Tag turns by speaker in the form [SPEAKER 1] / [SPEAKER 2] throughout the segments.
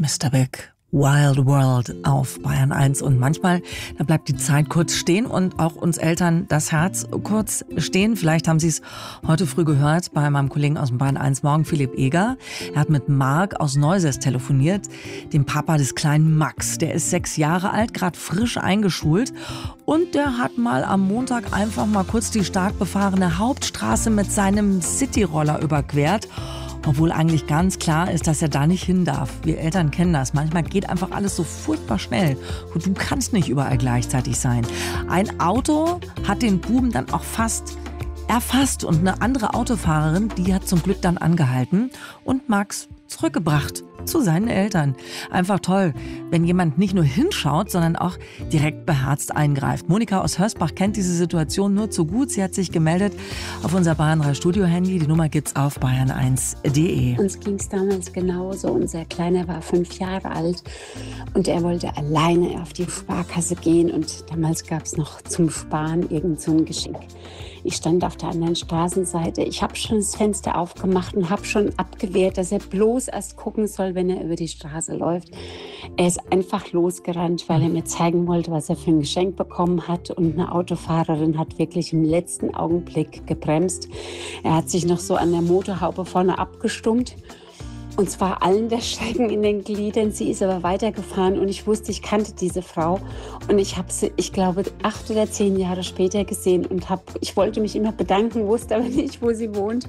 [SPEAKER 1] Mr. Big, Wild World auf Bayern 1. Und manchmal, da bleibt die Zeit kurz stehen und auch uns Eltern das Herz kurz stehen. Vielleicht haben Sie es heute früh gehört bei meinem Kollegen aus dem Bayern 1 Morgen, Philipp Eger. Er hat mit Marc aus Neusäß telefoniert, dem Papa des kleinen Max. Der ist 6 Jahre alt, gerade frisch eingeschult. Und der hat mal am Montag einfach mal kurz die stark befahrene Hauptstraße mit seinem Cityroller überquert. Obwohl eigentlich ganz klar ist, dass er da nicht hin darf. Wir Eltern kennen das. Manchmal geht einfach alles so furchtbar schnell. Und du kannst nicht überall gleichzeitig sein. Ein Auto hat den Buben dann auch fast erfasst. Und eine andere Autofahrerin, die hat zum Glück dann angehalten und Max zurückgebracht zu seinen Eltern. Einfach toll, wenn jemand nicht nur hinschaut, sondern auch direkt beherzt eingreift. Monika aus Hörsbach kennt diese Situation nur zu gut. Sie hat sich gemeldet auf unser Bayern 3 Studio-Handy. Die Nummer gibt's auf bayern1.de.
[SPEAKER 2] Uns ging's damals genauso. Unser Kleiner war 5 Jahre alt und er wollte alleine auf die Sparkasse gehen. Und damals gab's noch zum Sparen irgend so ein Geschenk. Ich stand auf der anderen Straßenseite. Ich habe schon das Fenster aufgemacht und habe schon abgewehrt, dass er bloß erst gucken soll, wenn er über die Straße läuft. Er ist einfach losgerannt, weil er mir zeigen wollte, was er für ein Geschenk bekommen hat. Und eine Autofahrerin hat wirklich im letzten Augenblick gebremst. Er hat sich noch so an der Motorhaube vorne abgestummt. Und zwar allen der Schrecken in den Gliedern. Sie ist aber weitergefahren und ich wusste, ich kannte diese Frau. Und ich habe sie, ich glaube, 8 oder 10 Jahre später gesehen und ich wollte mich immer bedanken, wusste aber nicht, wo sie wohnt.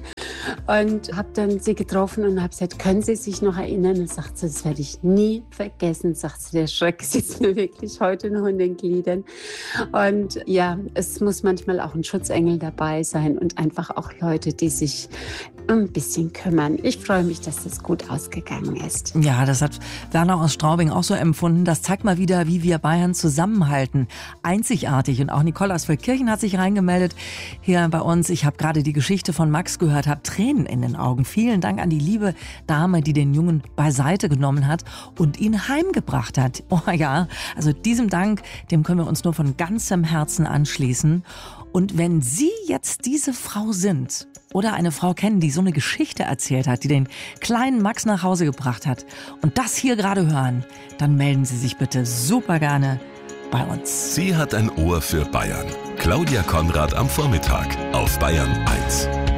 [SPEAKER 2] Und habe dann sie getroffen und habe gesagt, können Sie sich noch erinnern? Und sagt sie, das werde ich nie vergessen. Sagt sie, der Schreck sitzt mir wirklich heute noch in den Gliedern. Und ja, es muss manchmal auch ein Schutzengel dabei sein und einfach auch Leute, die sich ein bisschen kümmern. Ich freue mich, dass das gut ausgegangen ist.
[SPEAKER 1] Ja, das hat Werner aus Straubing auch so empfunden. Das zeigt mal wieder, wie wir Bayern zusammenhalten. Einzigartig. Und auch Nicole aus Feldkirchen hat sich reingemeldet hier bei uns. Ich habe gerade die Geschichte von Max gehört, habe Tränen in den Augen. Vielen Dank an die liebe Dame, die den Jungen beiseite genommen hat und ihn heimgebracht hat. Oh ja, also diesem Dank, dem können wir uns nur von ganzem Herzen anschließen. Und wenn Sie jetzt diese Frau sind oder eine Frau kennen, die so eine Geschichte erzählt hat, die den kleinen Max nach Hause gebracht hat und das hier gerade hören, dann melden Sie sich bitte super gerne bei uns.
[SPEAKER 3] Sie hat ein Ohr für Bayern. Claudia Konrad am Vormittag auf Bayern 1.